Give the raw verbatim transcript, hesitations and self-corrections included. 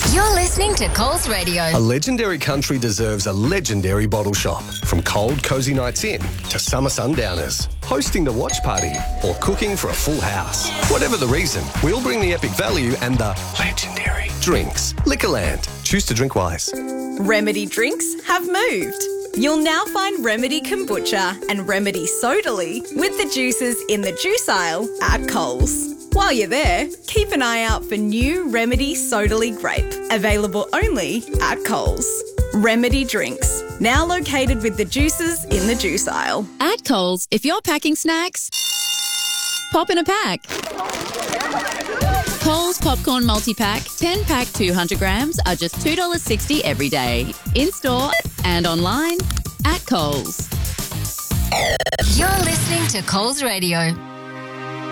You're listening to Coles Radio. A legendary country deserves a legendary bottle shop. From cold, cosy nights in to summer sundowners, hosting the watch party or cooking for a full house. Whatever the reason, we'll bring the epic value and the legendary drinks. Liquorland. Choose to drink wise. Remedy drinks have moved. You'll now find Remedy Kombucha and Remedy Sodally with the juices in the juice aisle at Coles. While you're there, keep an eye out for new Remedy Sodally Grape, available only at Coles. Remedy Drinks, now located with the juices in the juice aisle. At Coles, if you're packing snacks, pop in a pack. Coles Popcorn Multi-Pack, ten pack two hundred grams are just two dollars sixty every day. In-store and online at Coles. You're listening to Coles Radio.